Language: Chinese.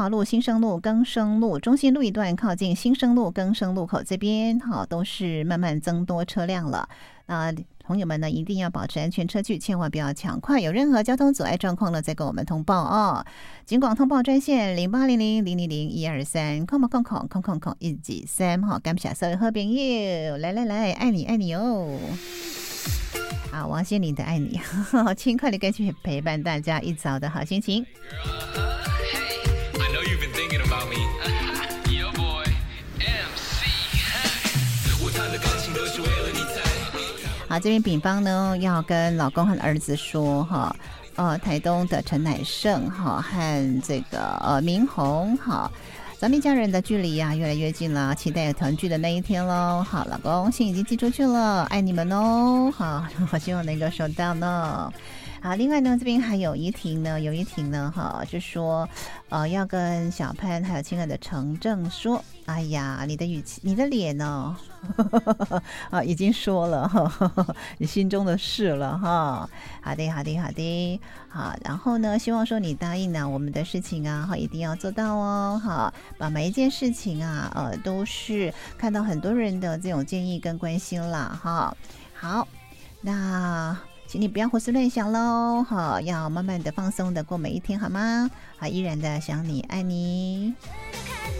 华路、新生路、更生路、中心路一段靠近新生路、更生路口这边，都是慢慢增多车辆了。朋友们呢，一定要保持安全车距，千万不要抢快。有任何交通阻碍状况呢，再跟我们通报哦。警广通报专线0800000123，空123，好，感谢所有好朋友，来，爱你爱你哦。好，王心凌的爱你，轻快的歌曲陪伴大家一早的好心情。好，这边丙方呢要跟老公和儿子说哈，台东的陈乃胜哈和这个明宏哈，咱们一家人的距离呀越来越近了，期待有团聚的那一天喽。好，老公信已经寄出去了，爱你们哦。好，我希望能够收到呢。好，另外呢，这边还有怡婷呢，哈，就说，要跟小潘还有亲爱的程正说，哎呀，你的语气，你的脸呢，已经说了，你心中的事了哈。好的，好，然后呢，希望说你答应呢我们的事情啊，一定要做到哦，哈，把每一件事情啊，都是看到很多人的这种建议跟关心啦，哈。好，那。请你不要胡思乱想喽，好，要慢慢的放松的过每一天，好吗？好，依然的想你，爱你。